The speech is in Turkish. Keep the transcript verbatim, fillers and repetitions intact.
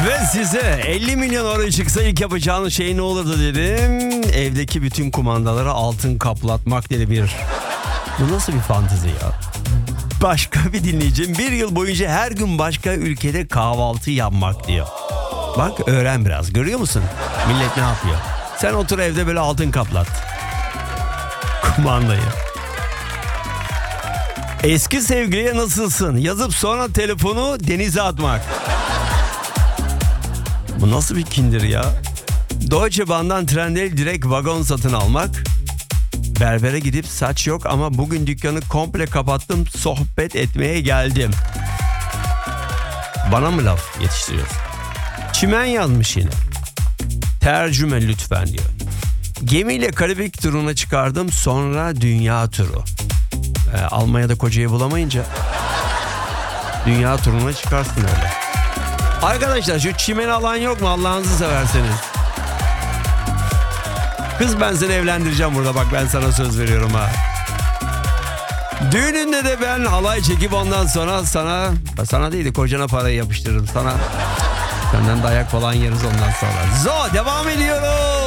Ve size elli milyon euro çıksa ilk yapacağınız şey ne olurdu dedim. Evdeki bütün kumandaları altın kaplatmak dedi bir. Bu nasıl bir fantezi ya? Başka bir dinleyicim bir yıl boyunca her gün başka ülkede kahvaltı yapmak diyor. Bak öğren biraz, görüyor musun? Millet ne yapıyor? Sen otur evde böyle altın kaplat kumandayı. Eski sevgiliye nasılsın yazıp sonra telefonu denize atmak. Bu nasıl bir kindir ya? Deutsche Bahn'dan Trendyol direkt vagon satın almak. Berbere gidip saç yok ama bugün dükkanı komple kapattım, sohbet etmeye geldim. Bana mı laf yetiştiriyorsun? Çimen yazmış yine. Tercüme lütfen diyor. Gemiyle Karabük turuna çıkardım, sonra dünya turu. Ee, Almanya'da kocayı bulamayınca dünya turuna çıkarsın öyle. Arkadaşlar şu çimeni alan yok mu Allah'ınızı severseniz? Kız ben seni evlendireceğim burada, bak ben sana söz veriyorum ha. Düğününde de ben halay çekip ondan sonra sana, sana değil de kocana parayı yapıştırırım sana. Senden dayak falan yeriz ondan sonra. Zo devam ediyoruz.